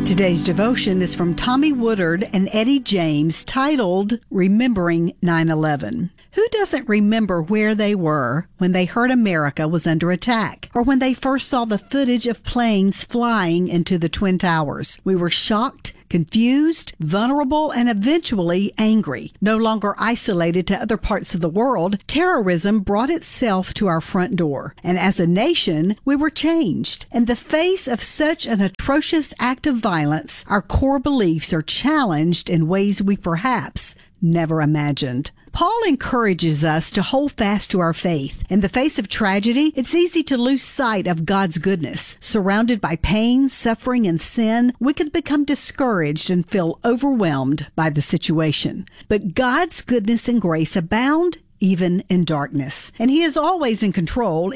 Today's devotion is from Tommy Woodard and Eddie James, titled Remembering 9/11. Who doesn't remember where they were when they heard America was under attack, or when they first saw the footage of planes flying into the Twin Towers? We were shocked, confused, vulnerable, and eventually angry. No longer isolated to other parts of the world, terrorism brought itself to our front door. And as a nation, we were changed. In the face of such an atrocious act of violence, our core beliefs are challenged in ways we perhaps never imagined. Paul encourages us to hold fast to our faith. In the face of tragedy, it's easy to lose sight of God's goodness. Surrounded by pain, suffering, and sin, we can become discouraged and feel overwhelmed by the situation. But God's goodness and grace abound even in darkness. And He is always in control,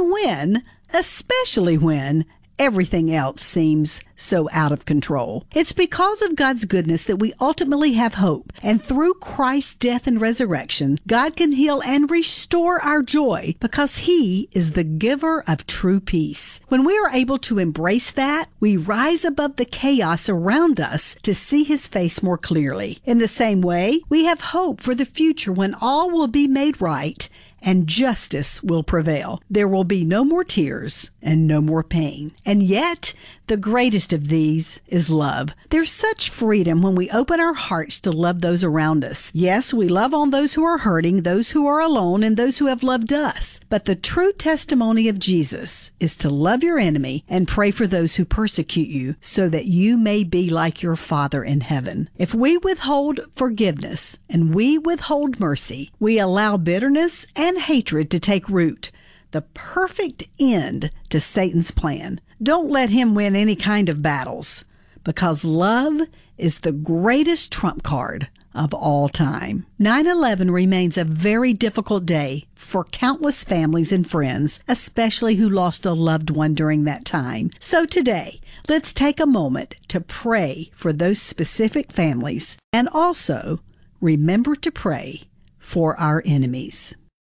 especially when, everything else seems so out of control. It's because of God's goodness that we ultimately have hope. And through Christ's death and resurrection, God can heal and restore our joy because He is the giver of true peace. When we are able to embrace that, we rise above the chaos around us to see His face more clearly. In the same way, we have hope for the future when all will be made right and justice will prevail. There will be no more tears and no more pain. And yet, the greatest of these is love. There's such freedom when we open our hearts to love those around us. Yes, we love on those who are hurting, those who are alone, and those who have loved us. But the true testimony of Jesus is to love your enemy and pray for those who persecute you so that you may be like your Father in heaven. If we withhold forgiveness and we withhold mercy, we allow bitterness and hatred to take root. The perfect end to Satan's plan. Don't let him win any kind of battles, because love is the greatest trump card of all time. 9/11 remains a very difficult day for countless families and friends, especially who lost a loved one during that time. So today, let's take a moment to pray for those specific families and also remember to pray for our enemies.